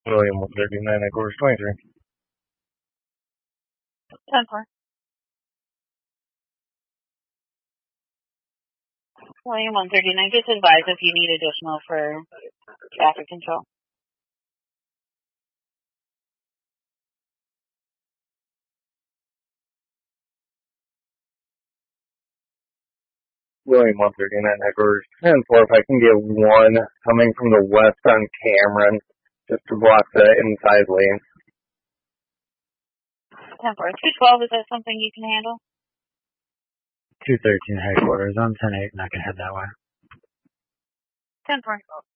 William 139, headquarters 23. 10-4. William 139, just advise if you need additional for traffic control. William 139, headquarters 10-4. If I can get one coming from the west on Cameron, just to block the inside lane. 10-4. 212, is that something you can handle? 213 headquarters. I'm 10-8, and I can head that way. 10-4.